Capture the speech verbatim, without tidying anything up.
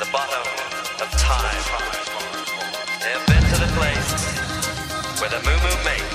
the bottom of time. They have been to the place where the moo moo makes